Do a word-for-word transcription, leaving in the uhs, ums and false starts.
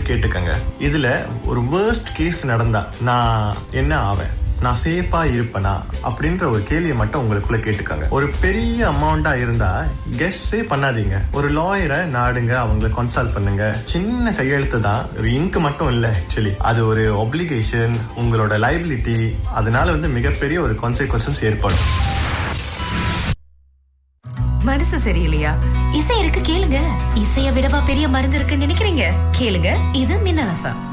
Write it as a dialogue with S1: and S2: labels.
S1: கேட்டுக்கங்க. இதுல ஒரு வேர்ஸ்ட் கேஸ் நடந்தா நான் என்ன ஆவேன், நான் சேஃபா இருப்பனா அப்படின்ற ஒரு கேள்வியை மட்டும் உங்களுக்குள்ள கேட்டுக்கங்க. ஒரு பெரிய அமௌண்டா இருந்தா கெஸ்ஸே பண்ணாதீங்க. ஒரு லாயரை நாடுங்க, அவங்களை கன்சல்ட் பண்ணுங்க. சின்ன கையெழுத்து தான், ஒரு இங்க் மட்டும் இல்ல. ஆக்சுவலி அது ஒரு ஒப்ளிகேஷன், உங்களோட லைபிலிட்டி. அதனால வந்து மிகப்பெரிய ஒரு கான்சிக்வன்சஸ் ஏற்படும்.
S2: மனசு சரியில்லையா? இசை இருக்கு கேளுங்க. இசைய விடவா பெரிய மருந்து இருக்குன்னு நினைக்கிறீங்க? கேளுங்க, இது மின்னல் எஃப்எம்.